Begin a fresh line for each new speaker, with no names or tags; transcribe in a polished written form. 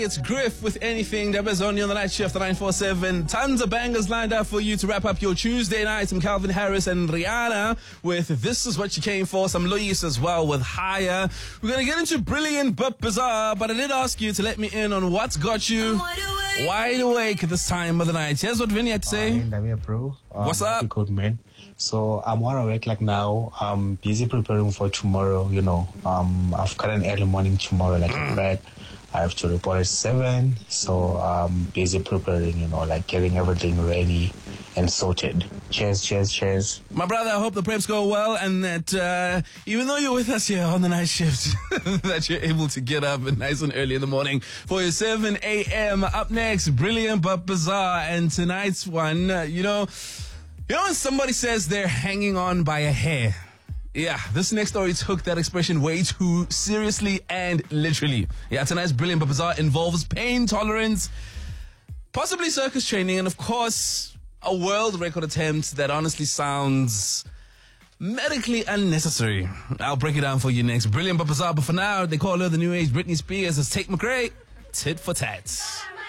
it's Griff with Anything. Deborah's only on the night shift at 947. Tons of bangers lined up for you to wrap up your Tuesday night. Some Calvin Harris and Rihanna with This Is What You Came For. Some Luis as well with Higher. We're going to get into Brilliant but Bizarre, but I did ask you to let me in on what's got you wide awake at this time of the night. Here's what Vinny had to say.
I'm here, bro.
What's up?
Good, man. So I'm wide awake like now. I'm busy preparing for tomorrow, I've got an early morning tomorrow, like I have to report at 7. So I'm busy preparing, getting everything ready and sorted. Cheers.
My brother, I hope the preps go well and that even though you're with us here on the night shift, that you're able to get up nice and early in the morning for your 7 a.m. Up next, Brilliant but Bizarre. And tonight's one, when somebody says they're hanging on by a hair. Yeah, this next story took that expression way too seriously and literally. Yeah, tonight's Brilliant but Bizarre involves pain tolerance, possibly circus training, and of course, a world record attempt that honestly sounds medically unnecessary. I'll break it down for you next. Brilliant but Bizarre, but for now, they call her the new age Britney Spears as Tate McRae, Tit for Tat.